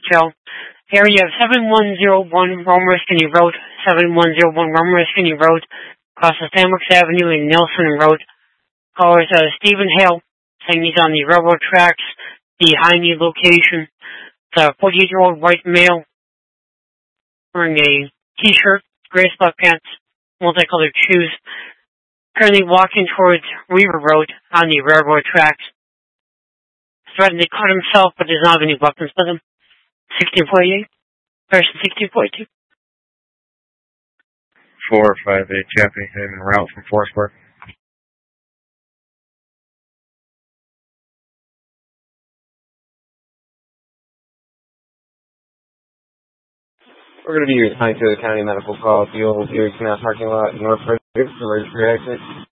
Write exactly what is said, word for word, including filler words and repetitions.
Hotel. Area of seven one zero one Romer Skinny Road, seven one zero one Romer Skinny Road, across the Sandworks Avenue and Nelson Road. Callers uh, Stephen Hale, saying he's on the railroad tracks behind the location. It's a forty-eight-year-old white male wearing a t-shirt, gray sweatpants, multicolored shoes, currently walking towards Weaver Road on the railroad tracks. Threatened to cut himself, but does not have any weapons with him. sixteen forty-eight, person sixteen forty-two. four five eight, Chappie, en route from Forestburg. We're going to be responding to the county medical call at the old Erie Canal parking lot, North Frederick, emergency exit.